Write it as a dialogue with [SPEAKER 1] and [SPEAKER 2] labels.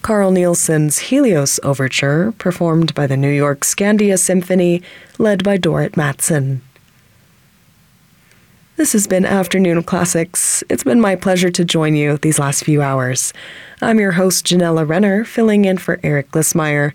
[SPEAKER 1] Carl Nielsen's Helios Overture, performed by the New York Scandia Symphony, led by Dorrit Mattson. This has been Afternoon Classics. It's been my pleasure to join you these last few hours. I'm your host, Janella Renner, filling in for Eric Glissmeyer,